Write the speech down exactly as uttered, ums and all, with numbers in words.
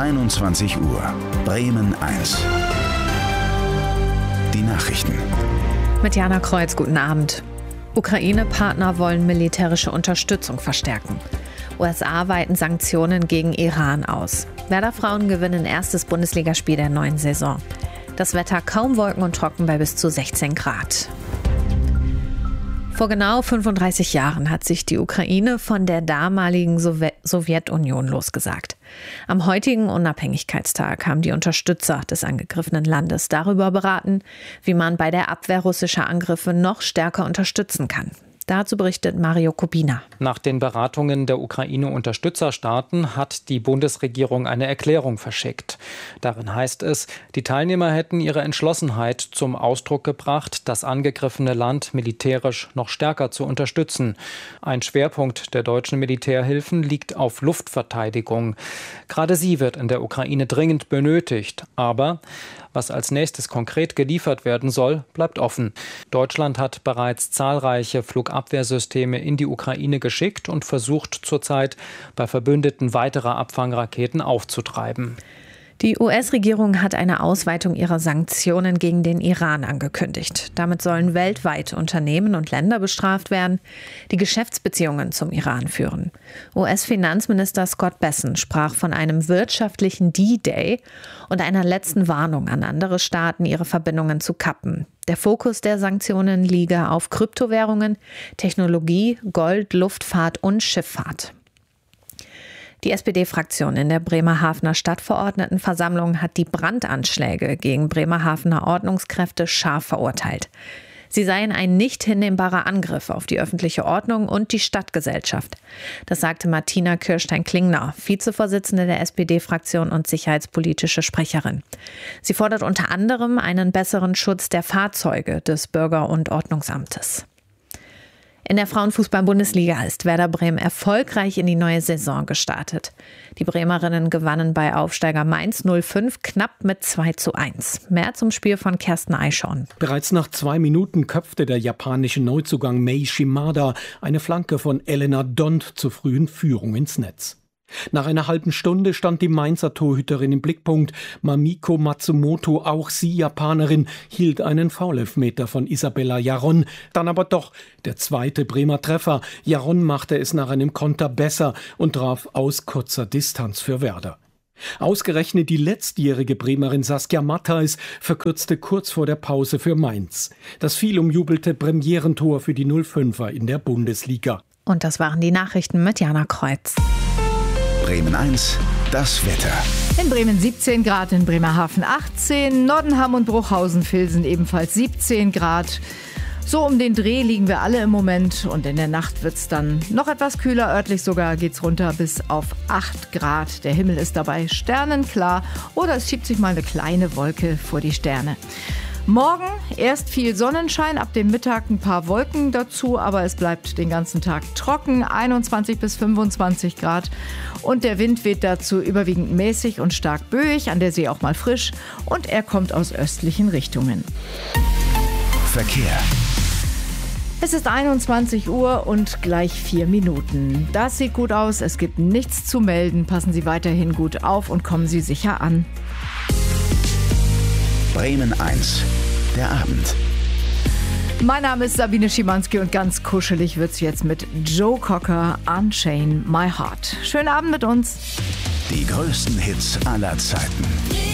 einundzwanzig Uhr. Bremen eins. Die Nachrichten. Mit Jana Kreuz, guten Abend. Ukraine-Partner wollen militärische Unterstützung verstärken. U S A weiten Sanktionen gegen Iran aus. Werder-Frauen gewinnen erstes Bundesligaspiel der neuen Saison. Das Wetter kaum Wolken und trocken bei bis zu sechzehn Grad. Vor genau fünfunddreißig Jahren hat sich die Ukraine von der damaligen Sowe- Sowjetunion losgesagt. Am heutigen Unabhängigkeitstag haben die Unterstützer des angegriffenen Landes darüber beraten, wie man bei der Abwehr russischer Angriffe noch stärker unterstützen kann. Dazu berichtet Mario Kubina. Nach den Beratungen der Ukraine-Unterstützerstaaten hat die Bundesregierung eine Erklärung verschickt. Darin heißt es, die Teilnehmer hätten ihre Entschlossenheit zum Ausdruck gebracht, das angegriffene Land militärisch noch stärker zu unterstützen. Ein Schwerpunkt der deutschen Militärhilfen liegt auf Luftverteidigung. Gerade sie wird in der Ukraine dringend benötigt. Aber was als nächstes konkret geliefert werden soll, bleibt offen. Deutschland hat bereits zahlreiche Flugabwehrsysteme in die Ukraine geschickt und versucht zurzeit, bei Verbündeten weitere Abfangraketen aufzutreiben. Die U S-Regierung hat eine Ausweitung ihrer Sanktionen gegen den Iran angekündigt. Damit sollen weltweit Unternehmen und Länder bestraft werden, die Geschäftsbeziehungen zum Iran führen. U S-Finanzminister Scott Bessent sprach von einem wirtschaftlichen D-Day und einer letzten Warnung an andere Staaten, ihre Verbindungen zu kappen. Der Fokus der Sanktionen liege auf Kryptowährungen, Technologie, Gold, Luftfahrt und Schifffahrt. Die S P D-Fraktion in der Bremerhavener Stadtverordnetenversammlung hat die Brandanschläge gegen Bremerhavener Ordnungskräfte scharf verurteilt. Sie seien ein nicht hinnehmbarer Angriff auf die öffentliche Ordnung und die Stadtgesellschaft. Das sagte Martina Kirstein-Klingner, Vizevorsitzende der S P D-Fraktion und sicherheitspolitische Sprecherin. Sie fordert unter anderem einen besseren Schutz der Fahrzeuge des Bürger- und Ordnungsamtes. In der Frauenfußball-Bundesliga ist Werder Bremen erfolgreich in die neue Saison gestartet. Die Bremerinnen gewannen bei Aufsteiger Mainz null fünf knapp mit zwei zu eins. Mehr zum Spiel von Kersten Eichhorn. Bereits nach zwei Minuten köpfte der japanische Neuzugang Mei Shimada eine Flanke von Elena Dont zur frühen Führung ins Netz. Nach einer halben Stunde stand die Mainzer Torhüterin im Blickpunkt. Mamiko Matsumoto, auch sie Japanerin, hielt einen Foulelfmeter von Isabella Jaron. Dann aber doch der zweite Bremer Treffer. Jaron machte es nach einem Konter besser und traf aus kurzer Distanz für Werder. Ausgerechnet die letztjährige Bremerin Saskia Matthijs verkürzte kurz vor der Pause für Mainz. Das viel umjubelte Premierentor für die null fünfer in der Bundesliga. Und das waren die Nachrichten mit Jana Kreuz. Bremen eins, das Wetter. In Bremen siebzehn Grad, in Bremerhaven achtzehn, Noddenham und Bruchhausen-Vilsen ebenfalls siebzehn Grad. So um den Dreh liegen wir alle im Moment und in der Nacht wird es dann noch etwas kühler. Örtlich sogar geht es runter bis auf acht Grad. Der Himmel ist dabei sternenklar oder es schiebt sich mal eine kleine Wolke vor die Sterne. Morgen erst viel Sonnenschein, ab dem Mittag ein paar Wolken dazu, aber es bleibt den ganzen Tag trocken, einundzwanzig bis fünfundzwanzig Grad. Und der Wind weht dazu überwiegend mäßig und stark böig, an der See auch mal frisch. Und er kommt aus östlichen Richtungen. Verkehr. Es ist einundzwanzig Uhr und gleich vier Minuten. Das sieht gut aus, es gibt nichts zu melden. Passen Sie weiterhin gut auf und kommen Sie sicher an. Bremen eins, der Abend. Mein Name ist Sabine Schimanski und ganz kuschelig wird's jetzt mit Joe Cocker, Unchain My Heart. Schönen Abend mit uns. Die größten Hits aller Zeiten.